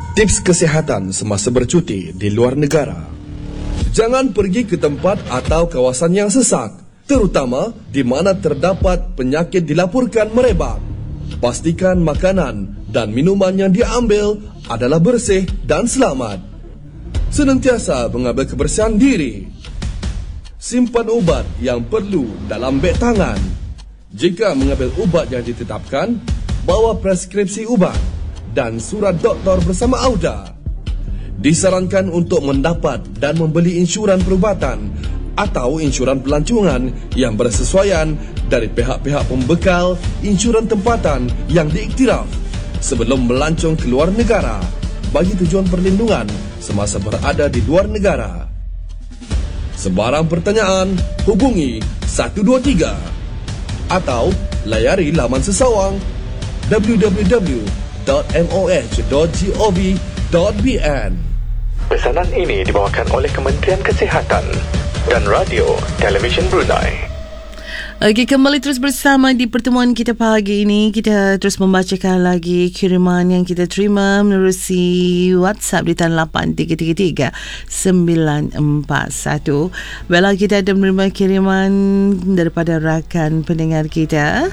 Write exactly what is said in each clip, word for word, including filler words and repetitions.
Tips kesihatan semasa bercuti di luar negara. Jangan pergi ke tempat atau kawasan yang sesak, terutama di mana terdapat penyakit dilaporkan merebak. Pastikan makanan dan minuman yang diambil adalah bersih dan selamat. Senantiasa mengambil kebersihan diri. Simpan ubat yang perlu dalam beg tangan. Jika mengambil ubat yang ditetapkan, bawa preskripsi ubat dan surat doktor bersama Auda. Disarankan untuk mendapat dan membeli insyuran perubatan atau insyuran pelancongan yang bersesuaian dari pihak-pihak pembekal insyuran tempatan yang diiktiraf sebelum melancong ke luar negara bagi tujuan perlindungan semasa berada di luar negara. Sebarang pertanyaan, hubungi satu dua tiga atau layari laman sesawang w w w dot m o h dot gov dot b n. Pesanan ini dibawakan oleh Kementerian Kesihatan dan Radio Television Brunei. Okey, kembali terus bersama di pertemuan kita pagi ini. Kita terus membacakan lagi kiriman yang kita terima menerusi WhatsApp di talian lapan tiga tiga tiga sembilan empat satu. Baiklah, kita ada menerima kiriman daripada rakan pendengar kita.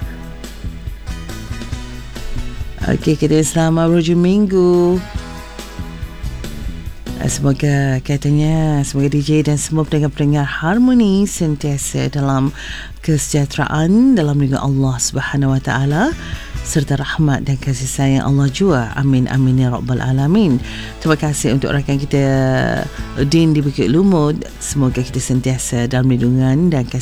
Okey, kita selamat berhujung minggu. Semoga katanya, semoga D J dan semua pendengar-pendengar harmoni sentiasa dalam kesejahteraan dalam lindungan Allah Subhanahu Wa Taala serta rahmat dan kasih sayang Allah jua. Amin amin ya rabbal alamin. Terima kasih untuk rakan kita Din di Bukit Lumut. Semoga kita sentiasa dalam lindungan dan kasih